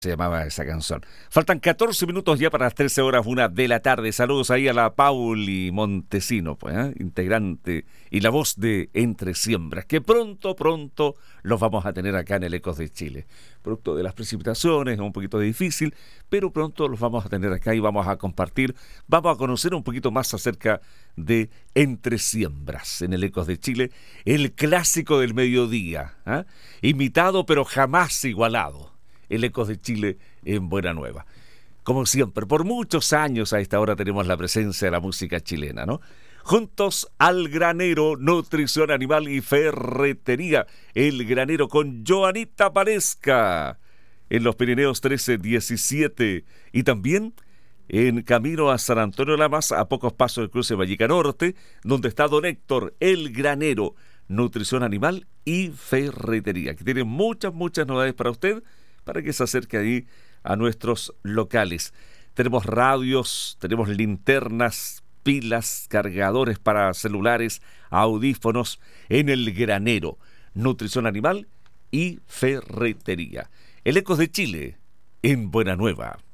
Se llamaba esa canción. Faltan 14 minutos ya para las 13 horas, 1 de la tarde. Saludos ahí a la Pauli Montesino, pues, integrante y la voz de Entre Siembras, que pronto los vamos a tener acá en el Ecos de Chile. Producto de las precipitaciones, es un poquito difícil, pero pronto los vamos a tener acá y vamos a compartir, vamos a conocer un poquito más acerca de Entre Siembras en el Ecos de Chile, el clásico del mediodía, imitado pero jamás igualado. El Ecos de Chile en Buena Nueva. Como siempre, por muchos años a esta hora tenemos la presencia de la música chilena, ¿no? Juntos al granero, nutrición animal y ferretería. El granero con Joanita Paresca en los Pirineos 13-17 y también en camino a San Antonio de Lamas, a pocos pasos del cruce Vallica Norte, donde está don Héctor, el granero, nutrición animal y ferretería, que tiene muchas novedades para usted, para que se acerque ahí a nuestros locales. Tenemos radios, tenemos linternas, pilas, cargadores para celulares, audífonos en el granero, nutrición animal y ferretería. El Ecos de Chile en Buena Nueva.